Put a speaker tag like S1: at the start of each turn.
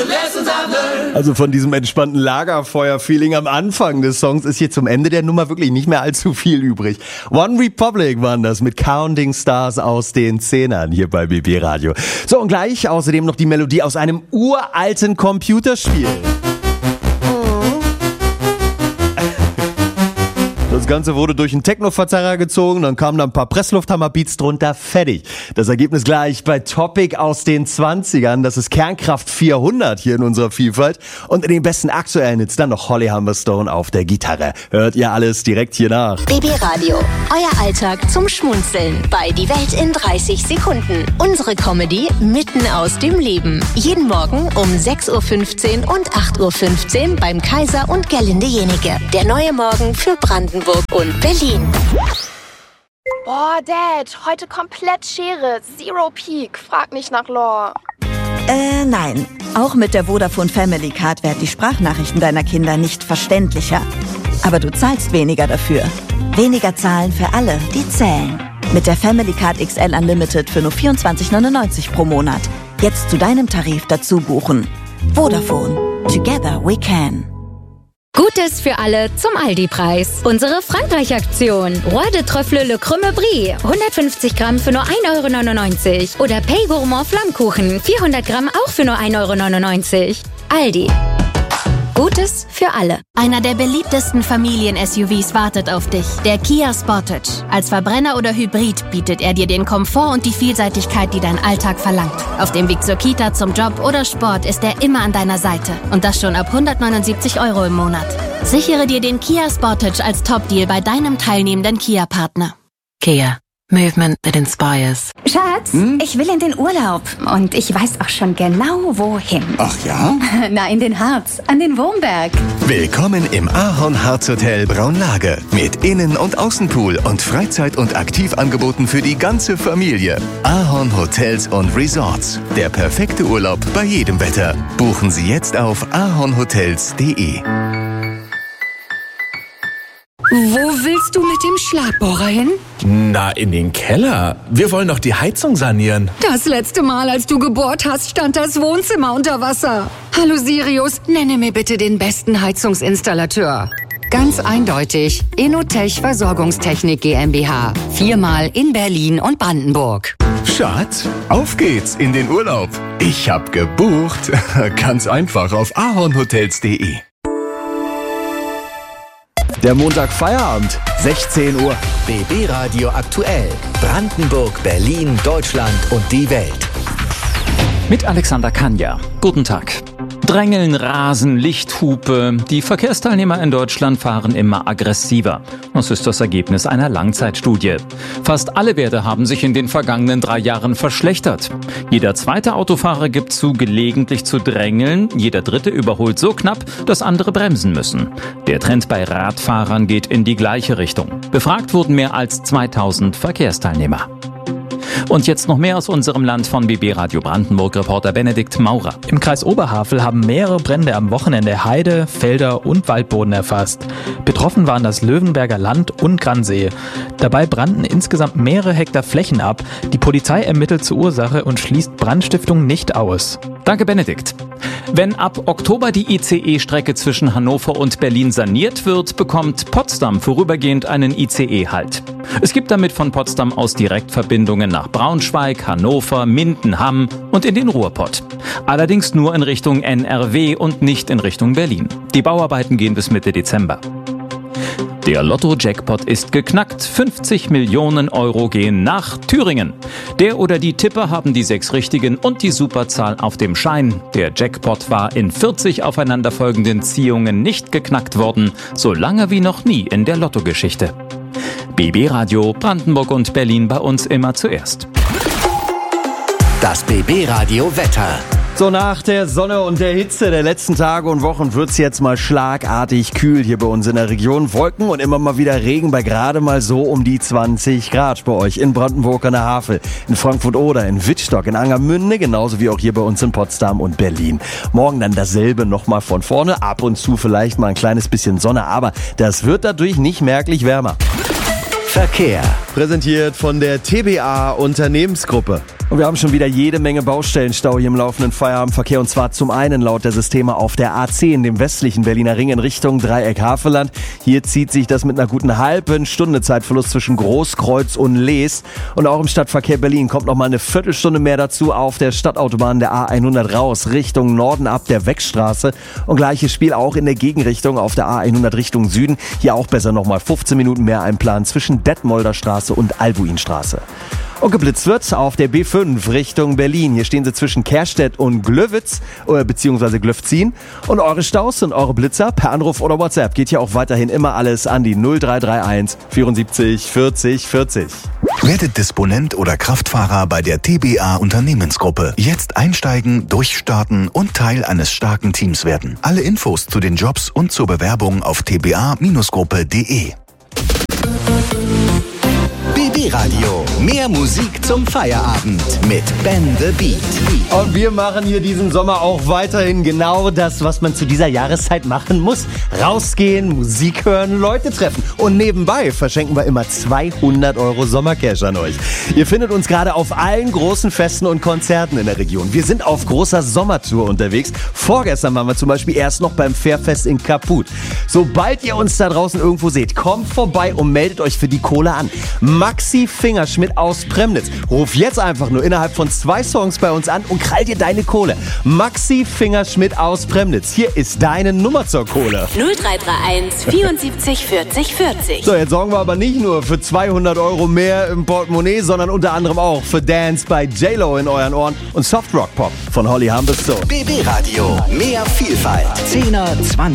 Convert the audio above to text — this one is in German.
S1: Also von diesem entspannten Lagerfeuer-Feeling am Anfang des Songs ist hier zum Ende der Nummer wirklich nicht mehr allzu viel übrig. One Republic waren das mit Counting Stars aus den 10ern hier bei BB Radio. So, und gleich außerdem noch die Melodie aus einem uralten Computerspiel. Das Ganze wurde durch einen Techno-Verzerrer gezogen, dann kamen da ein paar Presslufthammer-Beats drunter, fertig. Das Ergebnis gleich bei Topic aus den 20ern, das ist Kernkraft 400 hier in unserer Vielfalt. Und in den besten aktuellen Hits dann noch Holly Humberstone auf der Gitarre. Hört ihr alles direkt hier nach.
S2: BB Radio, euer Alltag zum Schmunzeln bei Die Welt in 30 Sekunden. Unsere Comedy mitten aus dem Leben. Jeden Morgen um 6.15 Uhr und 8.15 Uhr beim Kaiser und Gerlinde Jenike. Der neue Morgen für Brandenburg und Berlin.
S3: Boah, Dad, heute komplett Schere. Zero Peak. Frag nicht nach Lore.
S4: Nein. Auch mit der Vodafone Family Card werden die Sprachnachrichten deiner Kinder nicht verständlicher. Aber du zahlst weniger dafür. Weniger zahlen für alle, die zählen. Mit der Family Card XL Unlimited für nur 24,99 pro Monat. Jetzt zu deinem Tarif dazu buchen. Vodafone. Together we can.
S5: Gutes für alle zum Aldi-Preis. Unsere Frankreich-Aktion. Roi de Trüffle Le Crème Brie. 150 Gramm für nur 1,99 €. Oder Pay Gourmand Flammkuchen. 400 Gramm auch für nur 1,99 €. Aldi. Gutes für alle. Einer der beliebtesten Familien-SUVs wartet auf dich. Der Kia Sportage. Als Verbrenner oder Hybrid bietet er dir den Komfort und die Vielseitigkeit, die dein Alltag verlangt. Auf dem Weg zur Kita, zum Job oder Sport ist er immer an deiner Seite. Und das schon ab 179 € im Monat. Sichere dir den Kia Sportage als Top-Deal bei deinem teilnehmenden Kia-Partner.
S6: Kia. Movement that inspires.
S7: Schatz, ich will in den Urlaub. Und ich weiß auch schon genau, wohin.
S8: Ach ja?
S7: Na, in den Harz, an den Wurmberg.
S9: Willkommen im Ahorn Harz Hotel Braunlage. Mit Innen- und Außenpool und Freizeit- und Aktivangeboten für die ganze Familie. Ahorn Hotels und Resorts. Der perfekte Urlaub bei jedem Wetter. Buchen Sie jetzt auf ahornhotels.de.
S10: Wo willst du mit dem Schlagbohrer hin?
S11: Na, in den Keller. Wir wollen doch die Heizung sanieren.
S10: Das letzte Mal, als du gebohrt hast, stand das Wohnzimmer unter Wasser. Hallo Sirius, nenne mir bitte den besten Heizungsinstallateur. Ganz eindeutig, Inotech Versorgungstechnik GmbH. 4-mal in Berlin und Brandenburg.
S9: Schatz, auf geht's in den Urlaub. Ich hab gebucht. Ganz einfach auf ahornhotels.de.
S1: Der Montag Feierabend, 16 Uhr.
S12: BB Radio aktuell. Brandenburg, Berlin, Deutschland und die Welt.
S13: Mit Alexander Kanja. Guten Tag. Drängeln, Rasen, Lichthupe. Die Verkehrsteilnehmer in Deutschland fahren immer aggressiver. Das ist das Ergebnis einer Langzeitstudie. Fast alle Werte haben sich in den vergangenen 3 Jahren verschlechtert. Jeder zweite Autofahrer gibt zu, gelegentlich zu drängeln. Jeder dritte überholt so knapp, dass andere bremsen müssen. Der Trend bei Radfahrern geht in die gleiche Richtung. Befragt wurden mehr als 2000 Verkehrsteilnehmer. Und jetzt noch mehr aus unserem Land von BB Radio Brandenburg, Reporter Benedikt Maurer.
S14: Im Kreis Oberhavel haben mehrere Brände am Wochenende Heide, Felder und Waldboden erfasst. Betroffen waren das Löwenberger Land und Gransee. Dabei brannten insgesamt mehrere Hektar Flächen ab. Die Polizei ermittelt zur Ursache und schließt Brandstiftung nicht aus.
S13: Danke, Benedikt. Wenn ab Oktober die ICE-Strecke zwischen Hannover und Berlin saniert wird, bekommt Potsdam vorübergehend einen ICE-Halt. Es gibt damit von Potsdam aus Direktverbindungen nach Braunschweig, Hannover, Minden, Hamm und in den Ruhrpott. Allerdings nur in Richtung NRW und nicht in Richtung Berlin. Die Bauarbeiten gehen bis Mitte Dezember. Der Lotto-Jackpot ist geknackt. 50 Millionen € gehen nach Thüringen. Der oder die Tipper haben die 6 richtigen und die Superzahl auf dem Schein. Der Jackpot war in 40 aufeinanderfolgenden Ziehungen nicht geknackt worden, so lange wie noch nie in der Lottogeschichte. BB Radio Brandenburg und Berlin bei uns immer zuerst.
S12: Das BB Radio Wetter.
S1: So, nach der Sonne und der Hitze der letzten Tage und Wochen wird's jetzt mal schlagartig kühl hier bei uns in der Region. Wolken und immer mal wieder Regen bei gerade mal so um die 20 Grad bei euch in Brandenburg an der Havel, in Frankfurt-Oder, in Wittstock, in Angermünde, genauso wie auch hier bei uns in Potsdam und Berlin. Morgen dann dasselbe nochmal von vorne, ab und zu vielleicht mal ein kleines bisschen Sonne, aber das wird dadurch nicht merklich wärmer.
S12: Verkehr.
S1: präsentiert von der TBA Unternehmensgruppe. Und wir haben schon wieder jede Menge Baustellenstau hier im laufenden Feierabendverkehr. Und zwar zum einen laut der Systeme auf der A10, dem westlichen Berliner Ring in Richtung Dreieck-Havelland. Hier zieht sich das mit einer guten halben Stunde Zeitverlust zwischen Großkreuz und Lees. Und auch im Stadtverkehr Berlin kommt noch mal eine Viertelstunde mehr dazu auf der Stadtautobahn der A100 raus, Richtung Norden ab der Weckstraße. Und gleiches Spiel auch in der Gegenrichtung auf der A100 Richtung Süden. Hier auch besser noch mal 15 Minuten mehr einplanen zwischen Detmolder Straße und Albuinstraße. Und geblitzt wird auf der B5 Richtung Berlin. Hier stehen sie zwischen Kerstedt und Glöwitz, beziehungsweise Glöfzin. Und eure Staus und eure Blitzer per Anruf oder WhatsApp geht hier auch weiterhin immer alles an die 0331 74 40 40.
S9: Werdet Disponent oder Kraftfahrer bei der TBA Unternehmensgruppe. Jetzt einsteigen, durchstarten und Teil eines starken Teams werden. Alle Infos zu den Jobs und zur Bewerbung auf tba-gruppe.de.
S12: BB-Radio. Mehr Musik zum Feierabend mit Ben the Beat.
S1: Und wir machen hier diesen Sommer auch weiterhin genau das, was man zu dieser Jahreszeit machen muss. Rausgehen, Musik hören, Leute treffen. Und nebenbei verschenken wir immer 200 € Sommercash an euch. Ihr findet uns gerade auf allen großen Festen und Konzerten in der Region. Wir sind auf großer Sommertour unterwegs. Vorgestern waren wir zum Beispiel erst noch beim Fährfest in Kaput. Sobald ihr uns da draußen irgendwo seht, kommt vorbei und meldet euch für die Kohle an. Maxi Fingerschmidt aus Premnitz. Ruf jetzt einfach nur innerhalb von 2 Songs bei uns an und krall dir deine Kohle. Maxi Fingerschmidt aus Premnitz. Hier ist deine Nummer zur Kohle.
S2: 0331 74 40 40.
S1: So, jetzt sorgen wir aber nicht nur für 200 € mehr im Portemonnaie, sondern unter anderem auch für Dance bei J-Lo in euren Ohren und Soft Rock Pop von Holly Humble.
S12: BB Radio. Mehr Vielfalt. 10er, 20